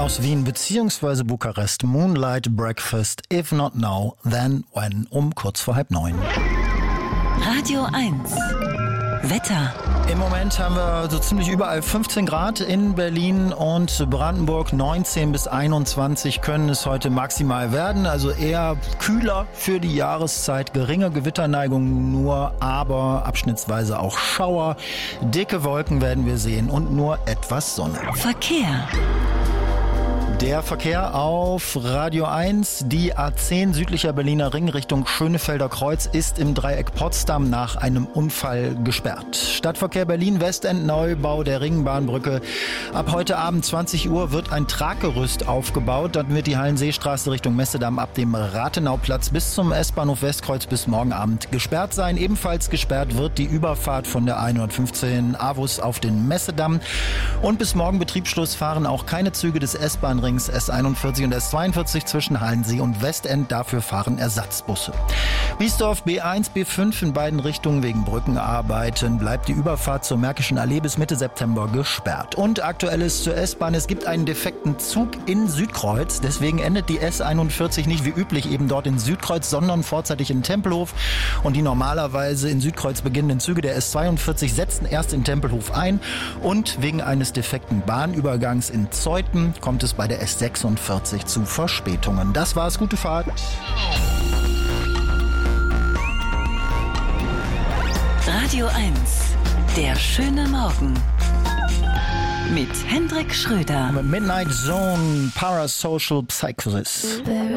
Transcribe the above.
aus Wien bzw. Bukarest. Moonlight Breakfast, if not now, then when, um kurz vor 8:30. Radio 1. Wetter. Im Moment haben wir so ziemlich überall 15 Grad in Berlin und Brandenburg. 19 bis 21 können es heute maximal werden. Also eher kühler für die Jahreszeit. Geringe Gewitterneigung nur, aber abschnittsweise auch Schauer. Dicke Wolken werden wir sehen und nur etwas Sonne. Verkehr. Der Verkehr auf Radio 1, die A10 südlicher Berliner Ring Richtung Schönefelder Kreuz ist im Dreieck Potsdam nach einem Unfall gesperrt. Stadtverkehr Berlin Westend, Neubau der Ringbahnbrücke. Ab heute Abend 20 Uhr wird ein Traggerüst aufgebaut. Dann wird die Hallenseestraße Richtung Messedamm ab dem Rathenauplatz bis zum S-Bahnhof Westkreuz bis morgen Abend gesperrt sein. Ebenfalls gesperrt wird die Überfahrt von der 115 Avus auf den Messedamm. Und bis morgen Betriebsschluss fahren auch keine Züge des S-Bahn-Rings S41 und S42 zwischen Hallensee und Westend. Dafür fahren Ersatzbusse. Biesdorf B1, B5 in beiden Richtungen wegen Brückenarbeiten bleibt die Überfahrt zur Märkischen Allee bis Mitte September gesperrt. Und aktuelles zur S-Bahn. Es gibt einen defekten Zug in Südkreuz. Deswegen endet die S41 nicht wie üblich eben dort in Südkreuz, sondern vorzeitig in Tempelhof. Und die normalerweise in Südkreuz beginnenden Züge der S42 setzen erst in Tempelhof ein. Und wegen eines defekten Bahnübergangs in Zeuthen kommt es bei der S46 zu Verspätungen. Das war's, gute Fahrt. Radio 1, der schöne Morgen. Mit Hendrik Schröder. Midnight Zone, Parasocial Psychosis.